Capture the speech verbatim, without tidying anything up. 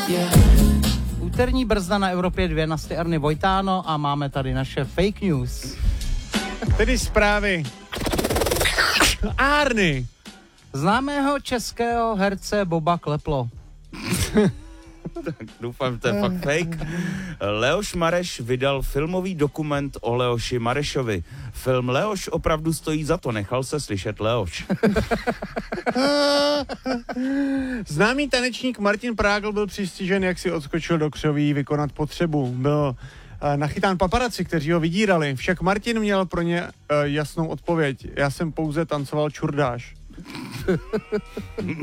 Úterní brzda na Evropě dva na Arny Vojtáno a máme tady naše fake news. Tedy zprávy. Arny. Známého českého herce Boba kleplo. Tak doufám, to je fakt fake. Leoš Mareš vydal filmový dokument o Leoši Marešovi. Film Leoš opravdu stojí za to, nechal se slyšet Leoš. Známý tanečník Martin Prágl byl přistižen, jak si odskočil do křoví vykonat potřebu. Byl uh, nachytán paparaci, kteří ho vydírali. Však Martin měl pro ně uh, jasnou odpověď. Já jsem pouze tancoval čurdáš.